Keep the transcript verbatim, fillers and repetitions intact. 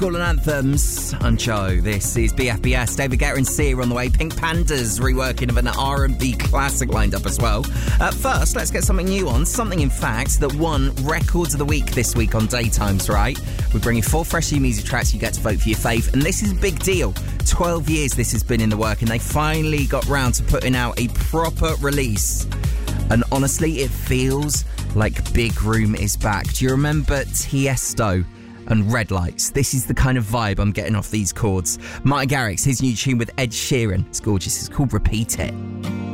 Golden Anthems on Joe. This is B F B S. David Guetta and Sia on the way. Pink Panda's reworking of an R and B classic lined up as well. Uh, first, let's get something new on. Something, in fact, that won Records of the Week this week on Daytimes, right? We're bringing four fresh new music tracks. You get to vote for your fave. And this is a big deal. twelve years this has been in the work, and they finally got round to putting out a proper release. And honestly, it feels like Big Room is back. Do you remember Tiesto and Red Lights? This is the kind of vibe I'm getting off these chords. Martin Garrix, his new tune with Ed Sheeran. It's gorgeous. It's called Repeat It.